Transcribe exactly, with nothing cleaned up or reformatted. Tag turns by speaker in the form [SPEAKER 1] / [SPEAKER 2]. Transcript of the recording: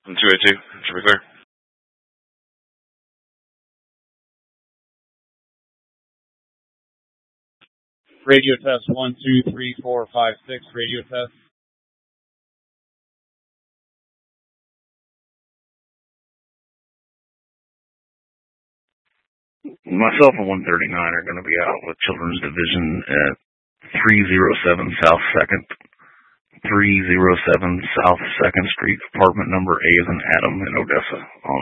[SPEAKER 1] two eighty-two, should be clear.
[SPEAKER 2] Radio test one, two, three, four, five, six. Radio test.
[SPEAKER 3] Myself and one thirty-nine are going to be out with Children's Division at three oh seven South second, three oh seven South second Street, apartment number A as in Adam in Odessa. On